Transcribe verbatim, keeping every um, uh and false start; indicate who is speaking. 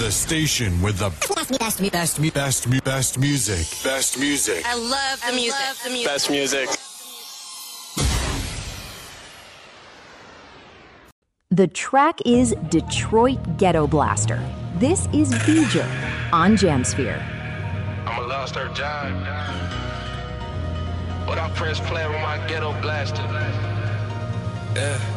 Speaker 1: The station with the best, best, best, best, best, best music. Best music.
Speaker 2: I love the music. Love the music.
Speaker 3: Best music.
Speaker 4: The track is Detroit Ghetto Blaster. This is Beeger on Jamsphere.
Speaker 5: I'm a lost earth giant, but I press play with my ghetto blaster. Yeah.